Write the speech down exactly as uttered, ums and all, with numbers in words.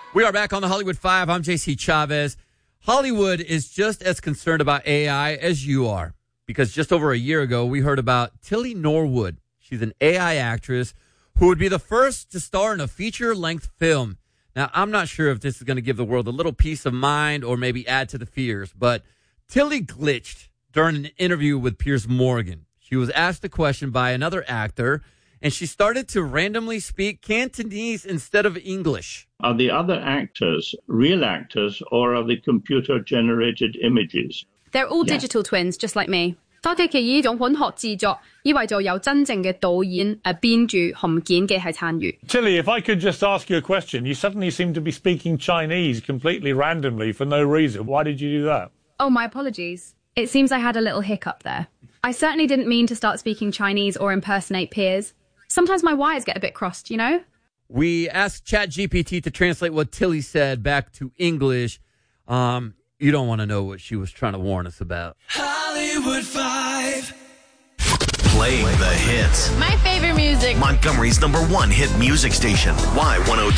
We are back on the Hollywood Five. I'm J C Chavez. Hollywood is just as concerned about A I as you are, because just over a year ago, we heard about Tilly Norwood. She's an A I actress who would be the first to star in a feature-length film. Now, I'm not sure if this is going to give the world a little peace of mind or maybe add to the fears, but Tilly glitched during an interview with Piers Morgan. She was asked a question by another actor, and she started to randomly speak Cantonese instead of English. Are the other actors real actors, or are they computer-generated images? They're all Yeah. digital twins, just like me. 多機器呢種混合製作，以為就有真正嘅導演誒編著含件嘅係參與。 Tilly, if I could just ask you a question, you suddenly seem to be speaking Chinese completely randomly for no reason. Why did you do that? Oh, my apologies. It seems I had a little hiccup there. I certainly didn't mean to start speaking Chinese or impersonate Piers. Sometimes my wires get a bit crossed, you know? We asked ChatGPT to translate what Tilly said back to English. Um, you don't want to know what she was trying to warn us about. Hollywood Five. Playing the hits. My favorite music. Montgomery's number one hit music station. Y one oh two.